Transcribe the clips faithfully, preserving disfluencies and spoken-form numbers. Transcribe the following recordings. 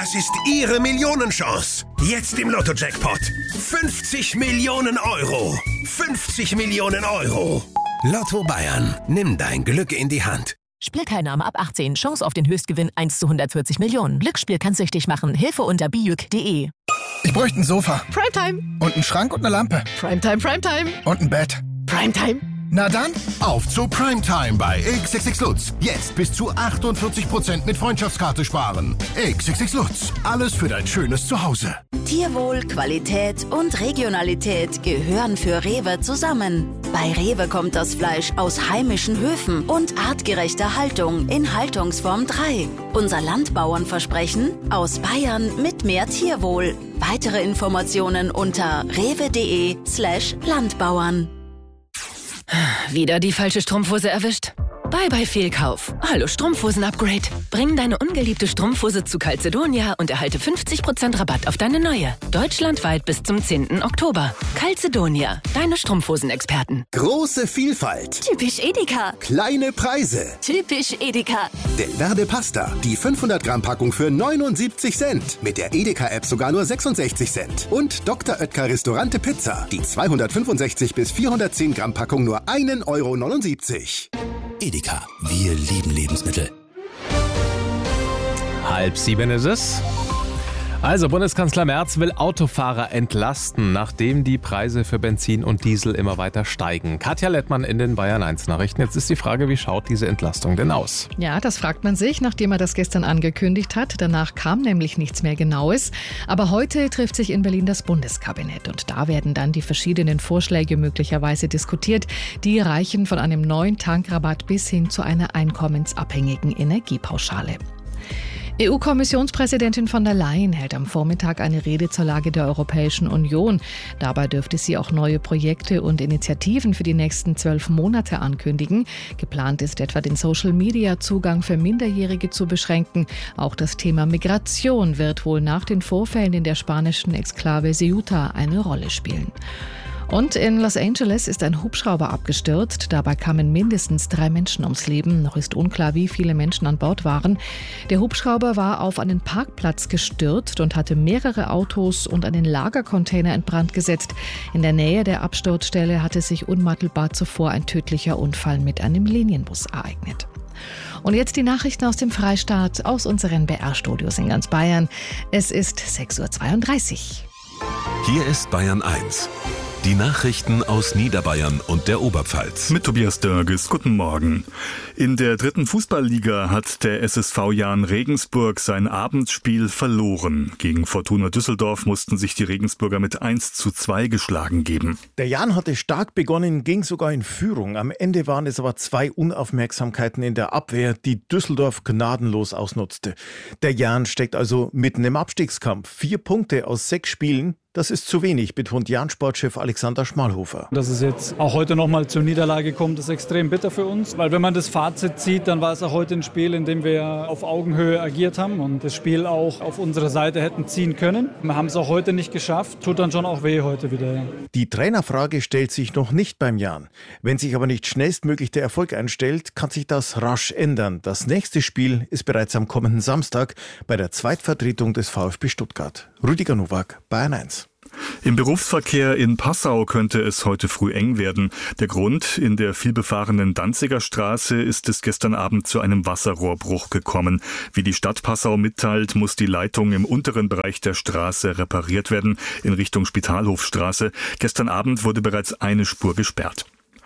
Das ist Ihre Millionenchance. Jetzt im Lotto-Jackpot. fünfzig Millionen Euro. fünfzig Millionen Euro. Lotto Bayern. Nimm dein Glück in die Hand. Spielteilnahme ab achtzehn. Chance auf den Höchstgewinn eins zu hundertvierzig Millionen. Glücksspiel kann süchtig machen. Hilfe unter bijuk punkt de. Ich bräuchte ein Sofa. Primetime. Und einen Schrank und eine Lampe. Primetime, Primetime. Und ein Bett. Primetime. Na dann, auf zu Primetime bei X X X Lutz. Jetzt bis zu achtundvierzig Prozent mit Freundschaftskarte sparen. X X X Lutz. Alles für dein schönes Zuhause. Tierwohl, Qualität und Regionalität gehören für Rewe zusammen. Bei Rewe kommt das Fleisch aus heimischen Höfen und artgerechter Haltung in Haltungsform drei. Unser Landbauernversprechen: aus Bayern mit mehr Tierwohl. Weitere Informationen unter rewe.de slash Landbauern. Wieder die falsche Strumpfhose erwischt? Bye bye Fehlkauf. Hallo Strumpfhosen-Upgrade. Bring deine ungeliebte Strumpfhose zu Calzedonia und erhalte fünfzig Prozent Rabatt auf deine neue. Deutschlandweit bis zum zehnten Oktober. Calzedonia, deine Strumpfhosen-Experten. Große Vielfalt. Typisch Edeka. Kleine Preise. Typisch Edeka. Del Verde Pasta. Die fünfhundert Gramm Packung für neunundsiebzig Cent. Mit der Edeka-App sogar nur sechsundsechzig Cent. Und Doktor Oetker Restaurante Pizza. Die zweihundertfünfundsechzig bis vierhundertzehn Gramm Packung nur ein Euro neunundsiebzig. Edeka, wir lieben Lebensmittel. Halb sieben ist es. Also, Bundeskanzler Merz will Autofahrer entlasten, nachdem die Preise für Benzin und Diesel immer weiter steigen. Katja Lettmann in den Bayern eins Nachrichten. Jetzt ist die Frage, wie schaut diese Entlastung denn aus? Ja, das fragt man sich, nachdem er das gestern angekündigt hat. Danach kam nämlich nichts mehr Genaues. Aber heute trifft sich in Berlin das Bundeskabinett. Und da werden dann die verschiedenen Vorschläge möglicherweise diskutiert. Die reichen von einem neuen Tankrabatt bis hin zu einer einkommensabhängigen Energiepauschale. E U-Kommissionspräsidentin von der Leyen hält am Vormittag eine Rede zur Lage der Europäischen Union. Dabei dürfte sie auch neue Projekte und Initiativen für die nächsten zwölf Monate ankündigen. Geplant ist etwa, den Social-Media-Zugang für Minderjährige zu beschränken. Auch das Thema Migration wird wohl nach den Vorfällen in der spanischen Exklave Ceuta eine Rolle spielen. Und in Los Angeles ist ein Hubschrauber abgestürzt. Dabei kamen mindestens drei Menschen ums Leben. Noch ist unklar, wie viele Menschen an Bord waren. Der Hubschrauber war auf einen Parkplatz gestürzt und hatte mehrere Autos und einen Lagercontainer in Brand gesetzt. In der Nähe der Absturzstelle hatte sich unmittelbar zuvor ein tödlicher Unfall mit einem Linienbus ereignet. Und jetzt die Nachrichten aus dem Freistaat, aus unseren B R-Studios in ganz Bayern. Es ist sechs Uhr zweiunddreißig. Hier ist Bayern eins. Die Nachrichten aus Niederbayern und der Oberpfalz. Mit Tobias Dörges, guten Morgen. In der dritten Fußballliga hat der S S V Jahn Regensburg sein Abendspiel verloren. Gegen Fortuna Düsseldorf mussten sich die Regensburger mit eins zu zwei geschlagen geben. Der Jahn hatte stark begonnen, ging sogar in Führung. Am Ende waren es aber zwei Unaufmerksamkeiten in der Abwehr, die Düsseldorf gnadenlos ausnutzte. Der Jahn steckt also mitten im Abstiegskampf. Vier Punkte aus sechs Spielen. Das ist zu wenig, betont Jahn-Sportchef Alexander Schmalhofer. Dass es jetzt auch heute nochmal zur Niederlage kommt, ist extrem bitter für uns. Weil wenn man das Fazit zieht, dann war es auch heute ein Spiel, in dem wir auf Augenhöhe agiert haben und das Spiel auch auf unsere Seite hätten ziehen können. Wir haben es auch heute nicht geschafft. Tut dann schon auch weh heute wieder. Ja. Die Trainerfrage stellt sich noch nicht beim Jahn. Wenn sich aber nicht schnellstmöglich der Erfolg einstellt, kann sich das rasch ändern. Das nächste Spiel ist bereits am kommenden Samstag bei der Zweitvertretung des VfB Stuttgart. Rüdiger Nowak, Bayern eins. Im Berufsverkehr in Passau könnte es heute früh eng werden. Der Grund: in der vielbefahrenen Danziger Straße ist es gestern Abend zu einem Wasserrohrbruch gekommen. Wie die Stadt Passau mitteilt, muss die Leitung im unteren Bereich der Straße repariert werden, in Richtung Spitalhofstraße. Gestern Abend wurde bereits eine Spur gesperrt.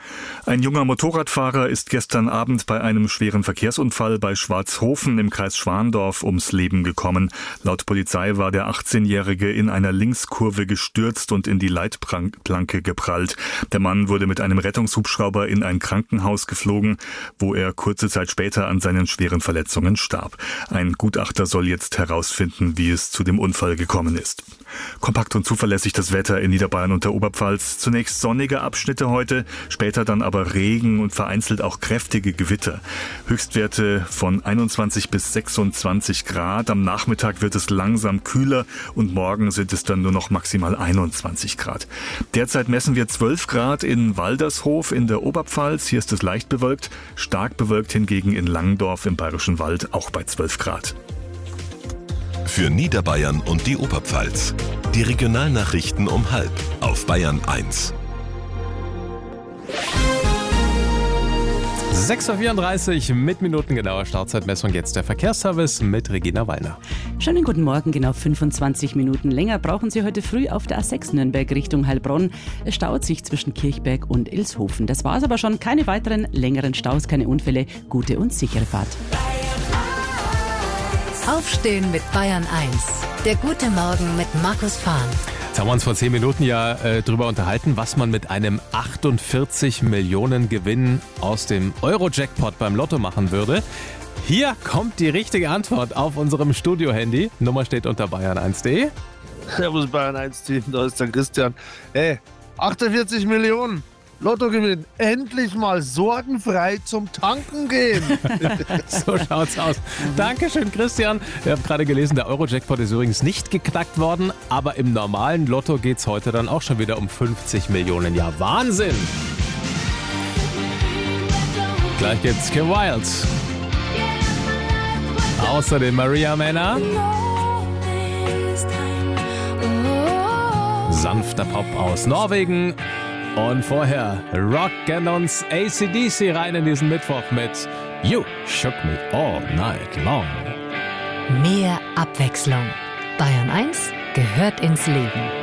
Ein junger Motorradfahrer ist gestern Abend bei einem schweren Verkehrsunfall bei Schwarzhofen im Kreis Schwandorf ums Leben gekommen. Laut Polizei war der achtzehnjährige in einer Linkskurve gestürzt und in die Leitplanke geprallt. Der Mann wurde mit einem Rettungshubschrauber in ein Krankenhaus geflogen, wo er kurze Zeit später an seinen schweren Verletzungen starb. Ein Gutachter soll jetzt herausfinden, wie es zu dem Unfall gekommen ist. Kompakt und zuverlässig das Wetter in Niederbayern und der Oberpfalz. Zunächst sonnige Abschnitte heute, später dann aber Regen und vereinzelt auch kräftige Gewitter. Höchstwerte von einundzwanzig bis sechsundzwanzig Grad. Am Nachmittag wird es langsam kühler und morgen sind es dann nur noch maximal einundzwanzig Grad. Derzeit messen wir zwölf Grad in Waldershof in der Oberpfalz. Hier ist es leicht bewölkt, stark bewölkt hingegen in Langdorf im Bayerischen Wald auch bei zwölf Grad. für Niederbayern und die Oberpfalz. Die Regionalnachrichten um halb auf Bayern eins. sechs Uhr vierunddreißig mit minutengenauer Startzeitmessung. Jetzt der Verkehrsservice mit Regina Wallner. Schönen guten Morgen. Genau fünfundzwanzig Minuten länger brauchen Sie heute früh auf der A sechs Nürnberg Richtung Heilbronn. Es staut sich zwischen Kirchberg und Ilshofen. Das war's aber schon. Keine weiteren längeren Staus, keine Unfälle. Gute und sichere Fahrt. Aufstehen mit Bayern eins. Der gute Morgen mit Markus Fahn. Jetzt haben wir uns vor zehn Minuten ja äh, drüber unterhalten, was man mit einem achtundvierzig Millionen Gewinn aus dem Euro-Jackpot beim Lotto machen würde. Hier kommt die richtige Antwort auf unserem Studio-Handy. Nummer steht unter bayern eins punkt de. Servus Bayern eins Team, da ist der Christian. Hey, achtundvierzig Millionen. Lottogewinn. Endlich mal sorgenfrei zum Tanken gehen. So schaut's aus. Dankeschön, Christian. Wir haben gerade gelesen, der Euro-Jackpot ist übrigens nicht geknackt worden, aber im normalen Lotto geht's heute dann auch schon wieder um fünfzig Millionen. Ja, Wahnsinn! Gleich gibt's Kim Wilde. Außerdem Maria Männer. Sanfter Pop aus Norwegen. Und vorher rocken uns A C D C rein in diesen Mittwoch mit You Shook Me All Night Long. Mehr Abwechslung. Bayern eins gehört ins Leben.